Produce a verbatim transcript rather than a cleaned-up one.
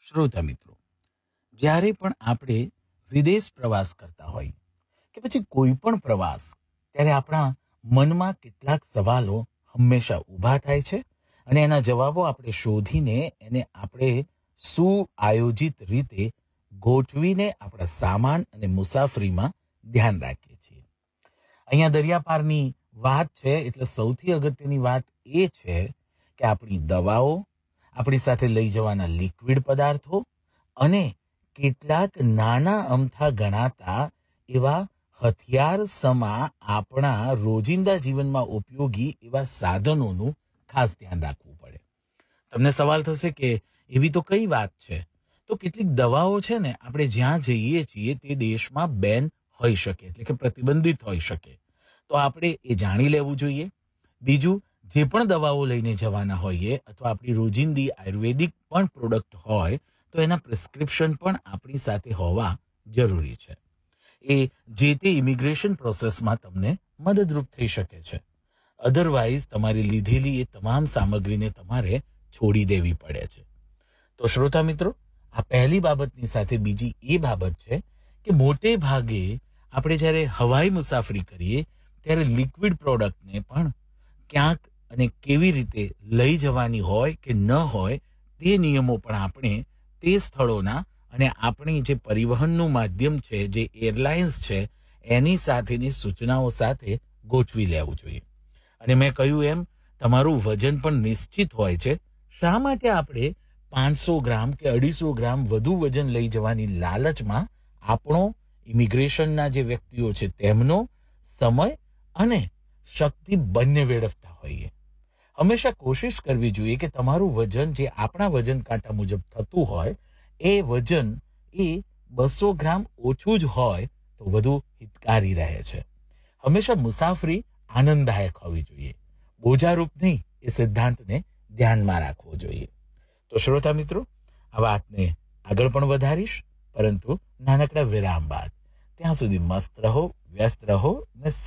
શ્રોતા મિત્રો, જ્યારે પણ આપણે વિદેશ પ્રવાસ કરતા હોય કે પછી કોઈ પણ પ્રવાસ, ત્યારે આપણા મનમાં કેટલાક સવાલો હંમેશા ઊભા થાય છે અને એના જવાબો આપણે શોધીને એને આપણે સુઆયોજિત રીતે ગોઠવીને આપણા સામાન અને મુસાફરીમાં ધ્યાન રાખીએ છીએ. અહીંયા દરિયાપારની વાત છે એટલે સૌથી અગત્યની વાત એ છે કે આપણી દવાઓ, આપણી સાથે લઈ જવાના લિક્વિડ પદાર્થો અને કેટલાક નાના અમથા ગણાતા એવા હથિયાર સમા આપણા રોજિંદા જીવનમાં ઉપયોગી એવા સાધનોનું ખાસ ધ્યાન રાખવું પડે. તમને સવાલ થશે કે એવી તો કઈ વાત છે? તો કેટલીક દવાઓ છે ને, આપણે જ્યાં જઈએ છીએ તે દેશમાં બેન હોઈ શકે, એટલે કે પ્રતિબંધિત હોઈ શકે, તો આપણે એ જાણી લેવું જોઈએ. બીજું, જે પણ દવાઓ લઈને જવાના હોઈએ અથવા આપણી રોજિંદી આયુર્વેદિક પણ પ્રોડક્ટ હોય તો એના પ્રિસ્ક્રિપ્શન પણ આપણી સાથે હોવા જરૂરી છે. એ જે તે ઇમિગ્રેશન પ્રોસેસમાં તમને મદદરૂપ થઈ શકે છે. અધરવાઇઝ તમારી લીધેલી એ તમામ સામગ્રીને તમારે છોડી દેવી પડે છે. તો શ્રોતા મિત્રો, આ પહેલી બાબતની સાથે બીજી એ બાબત છે કે મોટે ભાગે આપણે જ્યારે હવાઈ મુસાફરી કરીએ ત્યારે લિક્વિડ પ્રોડક્ટને પણ ક્યાંક અને કેવી રીતે લઈ જવાની હોય કે ન હોય તે નિયમો પણ આપણે તે સ્થળોના અને આપણી જે પરિવહનનું માધ્યમ છે, જે એરલાઇન્સ છે, એની સાથેની સૂચનાઓ સાથે ગોઠવી લેવું જોઈએ. અને મેં કહ્યું એમ, તમારું વજન પણ નિશ્ચિત હોય છે. શા માટે આપણે પાંચસો ગ્રામ કે અઢીસો ગ્રામ વધુ વજન લઈ જવાની લાલચમાં આપણો ઇમિગ્રેશનના જે વ્યક્તિઓ છે તેમનો સમય અને શક્તિ બંને વેડફતા હોઈએ? હંમેશા કોશિશ કરવી જોઈએ કે તમારું વજન જે આપણા વજન કાંટા મુજબ થતું હોય એ વજન એ બસો ગ્રામ ઓછું જ હોય તો વધુ હિતકારી રહે છે. હંમેશા મુસાફરી આનંદદાયક હોવી જોઈએ, બોજારૂપ નહીં. એ સિદ્ધાંતને ધ્યાનમાં રાખવો જોઈએ. તો શ્રોતા મિત્રો, આ વાતને આગળ પણ વધારીશ, પરંતુ નાનકડા વિરામ બાદ. ત્યાં સુધી મસ્ત રહો, વ્યસ્ત રહો ને